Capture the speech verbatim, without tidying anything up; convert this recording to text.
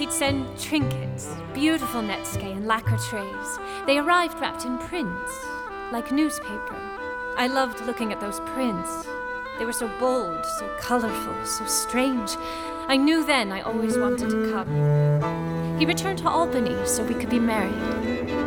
He'd send trinkets, beautiful netsuke and lacquer trays. They arrived wrapped in prints, like newspaper. I loved looking at those prints. They were so bold, so colorful, so strange. I knew then I always wanted to come. He returned to Albany so we could be married.